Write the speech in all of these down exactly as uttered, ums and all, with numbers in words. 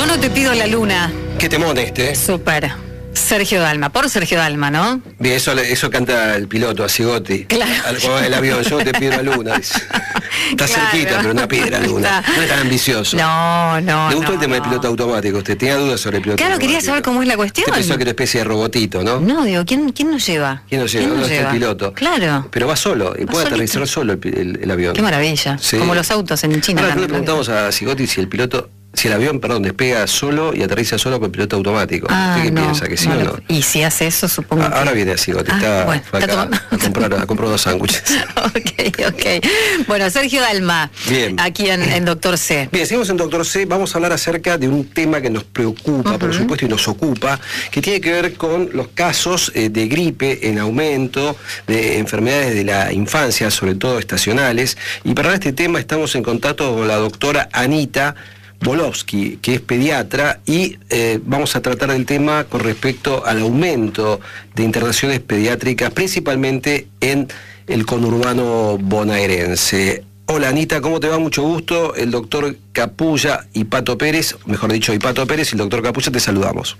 Yo no te pido la luna. Qué temón este. Súper. Sergio Dalma, por Sergio Dalma, ¿no? Bien, eso, eso canta el piloto, a Sigotti. Claro. Al, el avión, yo no te pido la luna. Dice. Está claro. Cerquita, pero no pide la luna. Está. No es tan ambicioso. No, no. ¿Le gustó no, el tema no. del piloto automático? ¿Usted tenía dudas sobre el piloto claro, automático? Claro, quería saber cómo es la cuestión. Usted pensó que era una especie de robotito, ¿no? No, digo, ¿quién, quién nos lleva? ¿Quién nos lleva? ¿Quién no nos está lleva? el piloto. Claro. Pero va solo, y va puede solito. aterrizar solo el, el, el avión. Qué maravilla. Sí. Como los autos en China. Ahora le preguntamos a Sigotti si el piloto... Si el avión, perdón, despega solo y aterriza solo con piloto automático. Ah, ¿Usted qué no, piensa? ¿Que sí no, o no? Y si hace eso, supongo ah, que... Ahora viene así, Sigotti, ah, está, bueno, fue acá está a comprar, a comprar unos sándwiches. Ok, ok. Bueno, Sergio Dalma, bien. Aquí en, en Doctor C. Bien, seguimos en Doctor C, vamos a hablar acerca de un tema que nos preocupa, uh-huh. por supuesto, y nos ocupa, que tiene que ver con los casos eh, de gripe en aumento, de enfermedades de la infancia, sobre todo estacionales, y para este tema estamos en contacto con la doctora Anita Bolovsky, que es pediatra, y eh, vamos a tratar el tema con respecto al aumento de internaciones pediátricas, principalmente en el conurbano bonaerense. Hola Anita, ¿cómo te va? Mucho gusto. El doctor Capulla y Pato Pérez, mejor dicho, y Pato Pérez y el doctor Capulla, te saludamos.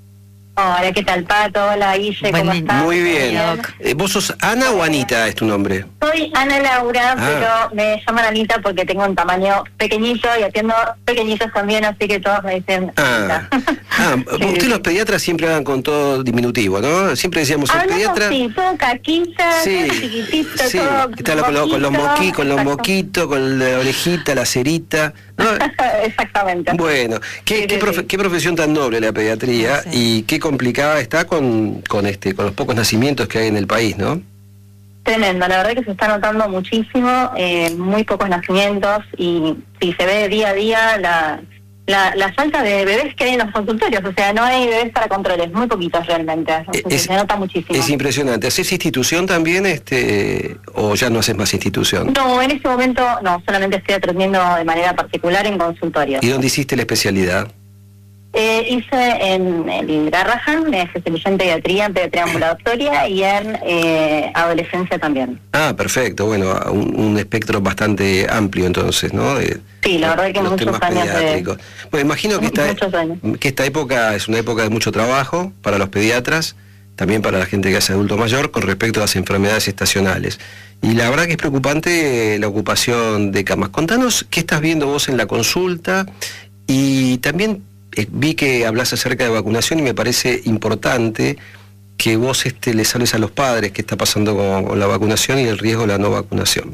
Hola, ¿qué tal, Pato? Hola, Guille, ¿cómo Buen, estás? Muy bien. Eh, ¿Vos sos Ana o Anita es tu nombre? Soy Ana Laura, ah. pero me llaman Anita porque tengo un tamaño pequeñito y atiendo pequeñitos también, así que todos me dicen ah. ah, sí, ustedes sí. los pediatras siempre hablan con todo diminutivo, ¿no? Siempre decíamos el Hablamos, pediatra... sí, todo caquita, sí, todo chiquitito, sí. todo Está con, lo, con los moquitos, con los moquitos, con la orejita, la cerita... ¿no? Exactamente. Bueno, ¿qué, sí, qué, sí, profe, sí. qué profesión tan noble la pediatría, sí. Y qué complicada está con, con este con los pocos nacimientos que hay en el país, ¿no? Tremendo, la verdad que se está notando muchísimo, eh, muy pocos nacimientos y sí, se ve día a día la, la, la falta de bebés que hay en los consultorios, o sea, no hay bebés para controles, muy poquitos realmente, entonces es, se nota muchísimo. Es impresionante. ¿Haces institución también este o ya no haces más institución? No, en este momento no, solamente estoy atendiendo de manera particular en consultorios. ¿Y dónde hiciste la especialidad? Eh, hice en el Garrahan, me especialicé en pediatría, en pediatría ambulatoria y en eh, adolescencia también. Ah, perfecto, bueno, un, un espectro bastante amplio entonces, ¿no? De, sí, la verdad que los muchos temas años pediátricos. de... Bueno, imagino que esta, años. que esta época es una época de mucho trabajo para los pediatras, también para la gente que hace adulto mayor, con respecto a las enfermedades estacionales. Y la verdad que es preocupante la ocupación de camas. Contanos qué estás viendo vos en la consulta y también... Eh, vi que hablas acerca de vacunación y me parece importante que vos este, les hables a los padres qué está pasando con, con la vacunación y el riesgo de la no vacunación.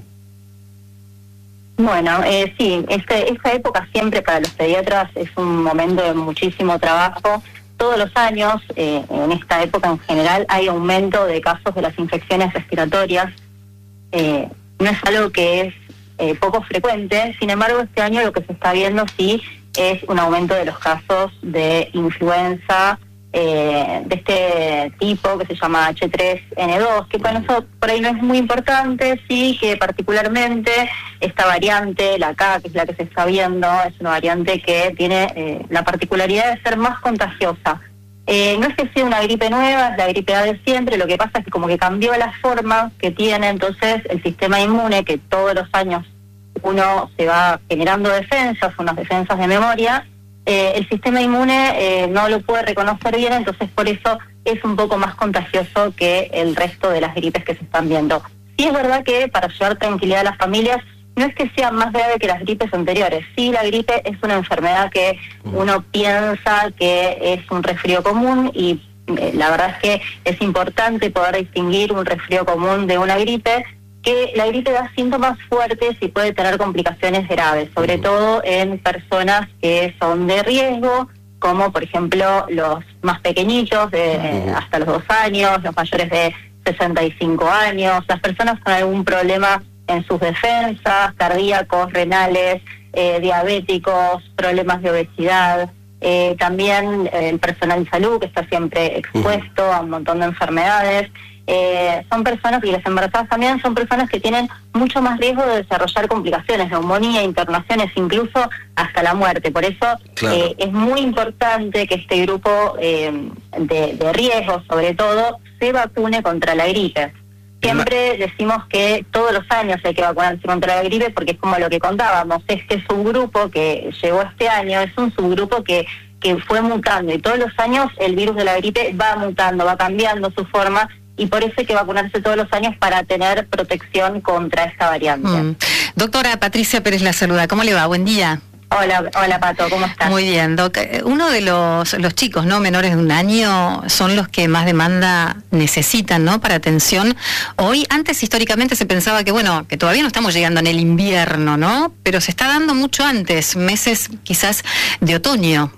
Bueno, eh, sí, este, esta época siempre para los pediatras es un momento de muchísimo trabajo. Todos los años, eh, en esta época en general, hay aumento de casos de las infecciones respiratorias. Eh, no es algo que es eh, poco frecuente, sin embargo, este año lo que se está viendo sí es un aumento de los casos de influenza eh, de este tipo que se llama H tres N dos, que para nosotros por ahí no es muy importante, sí que particularmente esta variante, la K, que es la que se está viendo, es una variante que tiene eh, la particularidad de ser más contagiosa. Eh, no es que sea una gripe nueva, es la gripe A de siempre, lo que pasa es que como que cambió la forma que tiene, entonces el sistema inmune, que todos los años uno se va generando defensas, unas defensas de memoria, eh, el sistema inmune eh, no lo puede reconocer bien, entonces por eso es un poco más contagioso que el resto de las gripes que se están viendo. Sí es verdad que para llevar tranquilidad a las familias, no es que sea más grave que las gripes anteriores, sí la gripe es una enfermedad que uno piensa que es un resfrío común y eh, la verdad es que es importante poder distinguir un resfrío común de una gripe, que la gripe da síntomas fuertes y puede tener complicaciones graves, sobre todo en personas que son de riesgo, como por ejemplo los más pequeñitos, de eh, hasta los dos años, los mayores de sesenta y cinco años, las personas con algún problema en sus defensas, cardíacos, renales, eh, diabéticos, problemas de obesidad, eh, también eh, el personal de salud que está siempre expuesto a un montón de enfermedades. Eh, son personas, y las embarazadas también, son personas que tienen mucho más riesgo de desarrollar complicaciones, neumonía, internaciones, incluso hasta la muerte. Por eso claro. eh, es muy importante que este grupo eh, de, de riesgo, sobre todo, se vacune contra la gripe. Siempre decimos que todos los años hay que vacunarse contra la gripe porque es como lo que contábamos, este subgrupo que llegó este año es un subgrupo que, que fue mutando y todos los años el virus de la gripe va mutando, va cambiando su forma y por eso hay que vacunarse todos los años para tener protección contra esta variante. Mm. Doctora Patricia Pérez la saluda, ¿cómo le va? Buen día. Hola, hola Pato, ¿cómo estás? Muy bien, Doc. Uno de los, los chicos no menores de un año son los que más demanda necesitan, ¿no? Para atención. Hoy, antes históricamente se pensaba que, bueno, que todavía no estamos llegando en el invierno, ¿no? Pero se está dando mucho antes, meses quizás de otoño.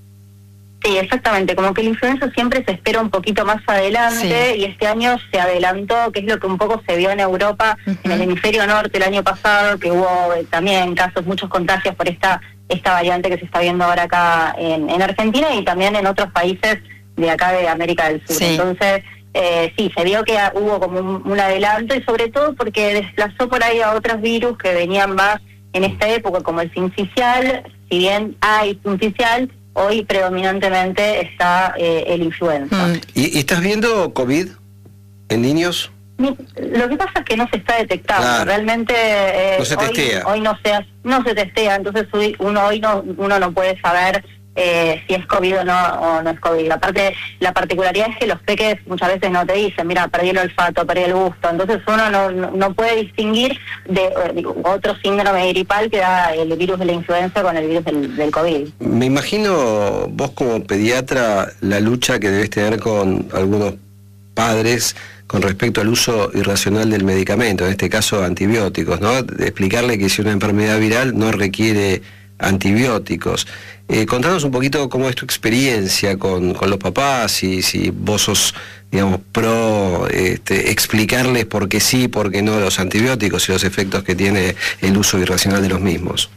Sí, exactamente, como que la influenza siempre se espera un poquito más adelante sí. Y este año se adelantó, que es lo que un poco se vio en Europa, uh-huh. En el hemisferio norte el año pasado, que hubo eh, también casos, muchos contagios por esta esta variante que se está viendo ahora acá en, en Argentina y también en otros países de acá de América del Sur. Sí. Entonces, eh, sí, se vio que hubo como un, un adelanto y sobre todo porque desplazó por ahí a otros virus que venían más en esta época, como el sincicial, si bien hay sincicial, hoy predominantemente está eh, el influenza. Mm. ¿Y, ¿Y estás viendo COVID en niños? Lo que pasa es que no se está detectando, claro. Realmente eh, no se hoy, testea. hoy no se no se testea, entonces hoy, uno hoy no uno no puede saber eh, si es COVID o no o no es COVID. Aparte, la particularidad es que los peques muchas veces no te dicen, mira, perdí el olfato, perdí el gusto, entonces uno no, no, no puede distinguir de eh, otro síndrome gripal que da el virus de la influenza con el virus del, del COVID. Me imagino vos como pediatra la lucha que debes tener con algunos padres con respecto al uso irracional del medicamento, en este caso antibióticos, ¿no? De explicarle que si una enfermedad viral no requiere antibióticos. Eh, contanos un poquito cómo es tu experiencia con, con los papás y si vos sos, digamos, pro este, explicarles por qué sí, por qué no los antibióticos y los efectos que tiene el uso irracional de los mismos.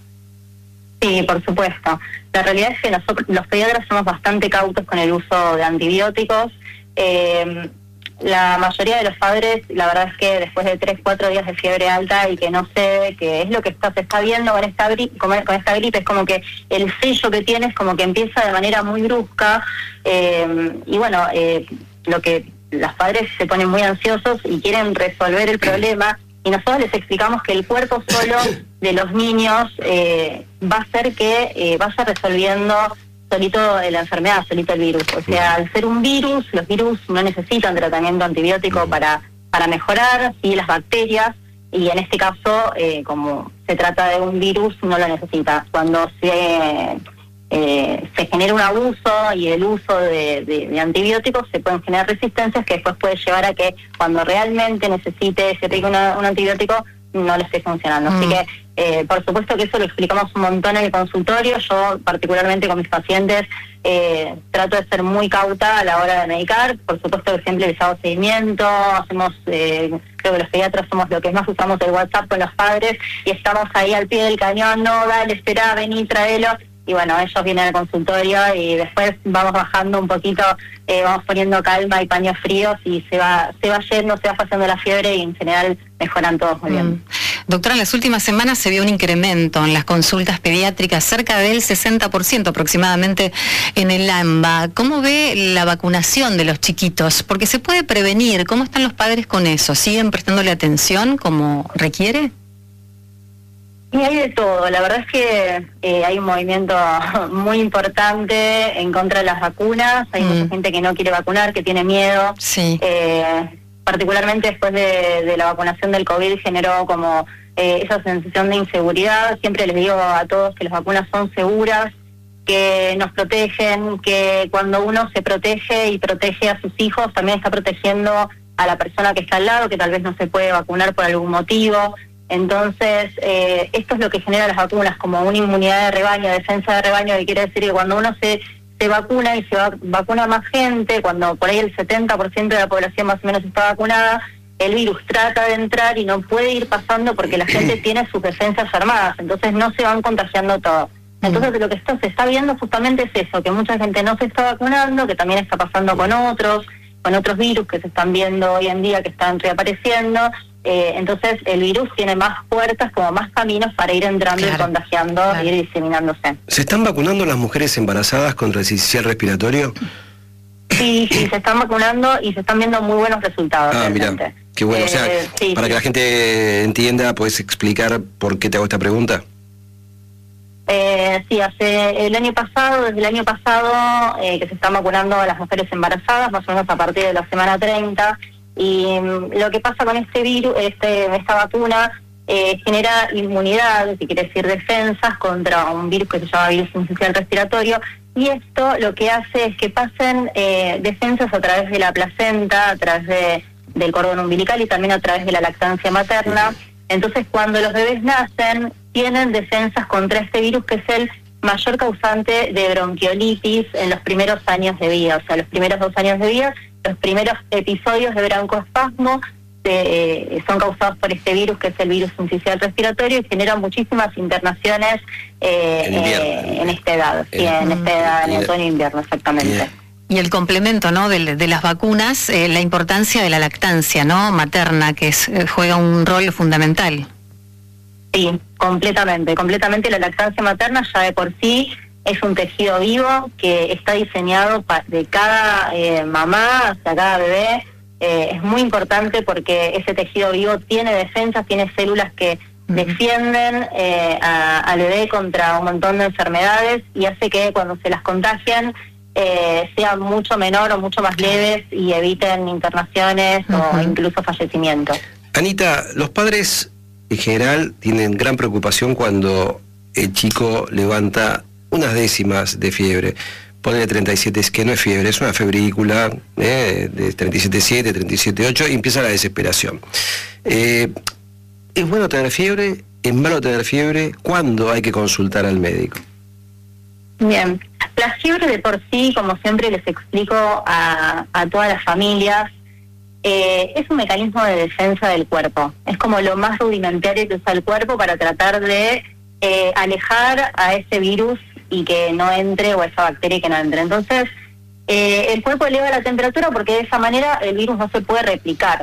Sí, por supuesto. La realidad es que nosotros, los pediatras, somos bastante cautos con el uso de antibióticos. Eh, La mayoría de los padres, la verdad es que después de tres, cuatro días de fiebre alta y que no sé qué es lo que está, se está viendo con esta, con esta gripe, es como que el sello que tiene es como que empieza de manera muy brusca eh, y bueno, eh, lo que los padres se ponen muy ansiosos y quieren resolver el problema y nosotros les explicamos que el cuerpo solo de los niños eh, va a hacer que eh, vaya resolviendo solito la enfermedad, solito el virus. O sea, al ser un virus, los virus no necesitan tratamiento antibiótico para, para mejorar, sí, las bacterias, y en este caso, eh, como se trata de un virus, no lo necesita. Cuando se, eh, se genera un abuso y el uso de, de, de antibióticos, se pueden generar resistencias que después puede llevar a que cuando realmente necesite, se aplique una, un antibiótico, no le esté funcionando. Mm. Así que, eh, por supuesto que eso lo explicamos un montón en el consultorio. Yo, particularmente con mis pacientes, eh, trato de ser muy cauta a la hora de medicar. Por supuesto que siempre les hago seguimiento, hacemos, eh, creo que los pediatras somos lo que más usamos el WhatsApp con los padres y estamos ahí al pie del cañón, no, dale, espera, vení, tráelo. Y bueno, ellos vienen al consultorio y después vamos bajando un poquito, eh, vamos poniendo calma y paños fríos y se va se va yendo, se va pasando la fiebre y en general mejoran todos muy bien. Mm. Doctora, en las últimas semanas se vio un incremento en las consultas pediátricas, cerca del sesenta por ciento aproximadamente en el AMBA. ¿Cómo ve la vacunación de los chiquitos? Porque se puede prevenir. ¿Cómo están los padres con eso? ¿Siguen prestándole atención como requiere? Y hay de todo, la verdad es que eh, hay un movimiento muy importante en contra de las vacunas, hay mm. mucha gente que no quiere vacunar, que tiene miedo, sí. eh, particularmente después de, de la vacunación del COVID generó como eh, esa sensación de inseguridad. Siempre les digo a todos que las vacunas son seguras, que nos protegen, que cuando uno se protege y protege a sus hijos, también está protegiendo a la persona que está al lado, que tal vez no se puede vacunar por algún motivo. Entonces, eh, esto es lo que genera las vacunas, como una inmunidad de rebaño, defensa de rebaño, que quiere decir que cuando uno se, se vacuna y se va, vacuna más gente, cuando por ahí el setenta por ciento de la población más o menos está vacunada, el virus trata de entrar y no puede ir pasando porque la gente tiene sus defensas armadas, entonces no se van contagiando todos. Entonces lo que esto se está viendo justamente es eso, que mucha gente no se está vacunando, que también está pasando con otros, con otros virus que se están viendo hoy en día, que están reapareciendo. Eh, entonces el virus tiene más puertas, como más caminos para ir entrando, claro, y contagiando, claro, y ir diseminándose. ¿Se están vacunando las mujeres embarazadas contra el sincicial respiratorio? Sí, sí, se están vacunando y se están viendo muy buenos resultados. Ah, mira, Qué bueno, eh, o sea, sí, para sí. que la gente entienda, ¿puedes explicar por qué te hago esta pregunta? Eh, sí, hace el año pasado, desde el año pasado, eh, que se están vacunando a las mujeres embarazadas, más o menos a partir de la semana treinta, y um, lo que pasa con este virus, este, esta vacuna, eh, genera inmunidad, que quiere decir defensas, contra un virus que se llama virus sincicial respiratorio, y esto lo que hace es que pasen eh, defensas a través de la placenta, a través de, del cordón umbilical y también a través de la lactancia materna. Entonces, cuando los bebés nacen, tienen defensas contra este virus, que es el mayor causante de bronquiolitis en los primeros años de vida, o sea, los primeros dos años de vida, los primeros episodios de broncoespasmo eh, son causados por este virus, que es el virus sincicial respiratorio, y generan muchísimas internaciones eh, en, eh, en esta edad, sí, en esta edad, en otoño e invierno, exactamente. Y el complemento, ¿no?, de, de las vacunas, eh, la importancia de la lactancia, ¿no?, materna, que es, eh, juega un rol fundamental. Sí, completamente, completamente. La lactancia materna ya de por sí es un tejido vivo que está diseñado pa de cada eh, mamá hacia cada bebé. Eh, es muy importante porque ese tejido vivo tiene defensas, tiene células que uh-huh. defienden eh, a, al bebé contra un montón de enfermedades, y hace que cuando se las contagian eh, sean mucho menor o mucho más leves y eviten internaciones uh-huh. o incluso fallecimientos. Anita, los padres en general tienen gran preocupación cuando el chico levanta unas décimas de fiebre. Ponle treinta y siete, es que no es fiebre, es una febrícula eh, de treinta y siete punto siete, treinta y siete punto ocho, y empieza la desesperación. Eh, ¿Es bueno tener fiebre? ¿Es malo tener fiebre? ¿Cuándo hay que consultar al médico? Bien, la fiebre de por sí, como siempre les explico a, a todas las familias, Eh, es un mecanismo de defensa del cuerpo. Es como lo más rudimentario que usa el cuerpo para tratar de eh, alejar a ese virus y que no entre, o a esa bacteria que no entre. Entonces, eh, el cuerpo eleva la temperatura porque de esa manera el virus no se puede replicar.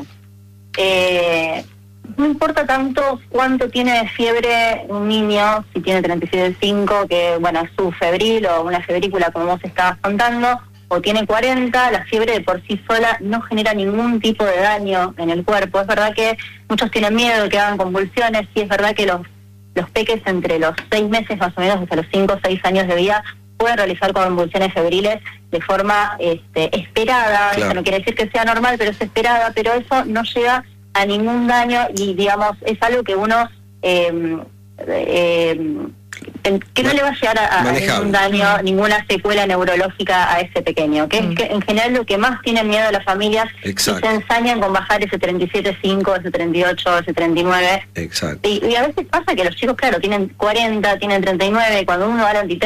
Eh, no importa tanto cuánto tiene de fiebre un niño, si tiene treinta y siete punto cinco, que bueno, es su febril o una febrícula como vos estabas contando, o tiene cuarenta, la fiebre de por sí sola no genera ningún tipo de daño en el cuerpo. Es verdad que muchos tienen miedo de que hagan convulsiones, sí es verdad que los, los peques entre los seis meses más o menos, hasta los cinco o seis años de vida, pueden realizar convulsiones febriles de forma este, esperada. Claro. Eso no quiere decir que sea normal, pero es esperada, pero eso no llega a ningún daño y, digamos, es algo que uno... Eh, eh, que no le va a llegar a, a ningún daño, ninguna secuela neurológica a ese pequeño, que mm. es que en general lo que más tienen miedo las familias. Exacto. Y se ensañan con bajar ese treinta y siete punto cinco, ese treinta y ocho, ese treinta y nueve. Exacto. Y, y a veces pasa que los chicos, claro, tienen cuarenta, tienen treinta y nueve, cuando uno da la antitermia